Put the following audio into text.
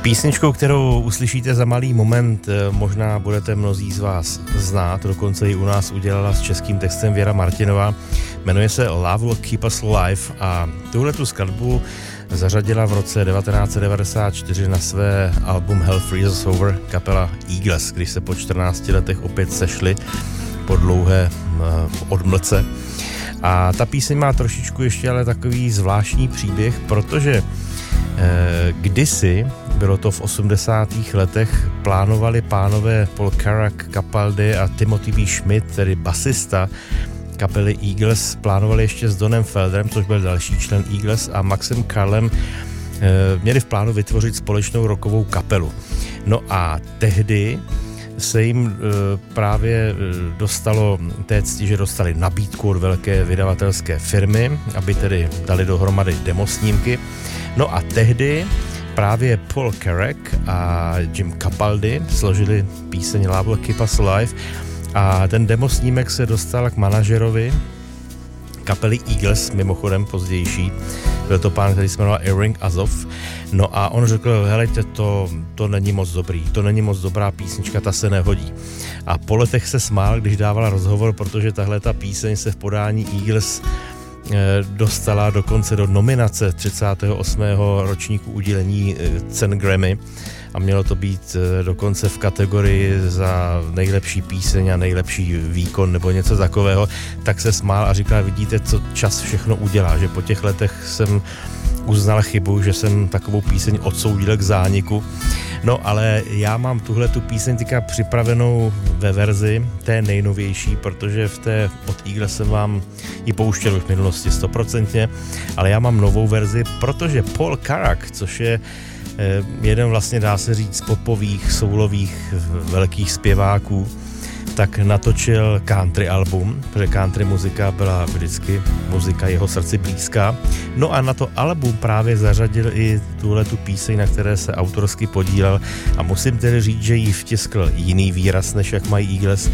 Písničkou, kterou uslyšíte za malý moment, možná budete mnozí z vás znát, dokonce ji u nás udělala s českým textem Věra Martinová. Jmenuje se Love Will Keep Us Alive a tuhletu skladbu zařadila v roce 1994 na své album Hell Freezes Over kapela Eagles, když se po 14 letech opět sešli po dlouhé odmlce. A ta píseň má trošičku ještě ale takový zvláštní příběh, protože kdysi, bylo to v 80. letech, plánovali pánové Paul Carrack, Capaldi a Timothy B. Schmidt, tedy basista kapely Eagles, plánovali ještě s Donem Felderem, což byl další člen Eagles, a Maxem Carlem měli v plánu vytvořit společnou rockovou kapelu. No a tehdy se jim právě dostalo té cti, že dostali nabídku od velké vydavatelské firmy, aby tedy dali dohromady demosnímky. No a tehdy právě Paul Carrack a Jim Capaldi složili píseň Love Will Keep Us Alive a ten demosnímek se dostal k manažerovi kapely Eagles, mimochodem pozdější. Byl to pán, který se jmenoval Erin Azov. No a on řekl, helejte, to není moc dobrý, to není moc dobrá písnička, ta se nehodí. A po letech se smál, když dávala rozhovor, protože tahle ta píseň se v podání Eagles dostala dokonce do nominace 38. ročníku udělení cen Grammy a mělo to být dokonce v kategorii za nejlepší píseň a nejlepší výkon nebo něco takového, tak se smál a říkal, vidíte, co čas všechno udělá, že po těch letech jsem uznal chybu, že jsem takovou píseň odsoudil k zániku. No ale já mám tuhle tu píseň teďka připravenou ve verzi té nejnovější, protože v té od Eagles jsem vám ji pouštěl už v minulosti 100%, ale já mám novou verzi, protože Paul Carrack, což je jeden vlastně dá se říct popových, soulových velkých zpěváků, tak natočil country album, protože country muzika byla vždycky muzika jeho srdci blízká. No a na to album právě zařadil i tuhletu píseň, na které se autorsky podílel a musím tedy říct, že jí vtiskl jiný výraz, než jak mají Eagles,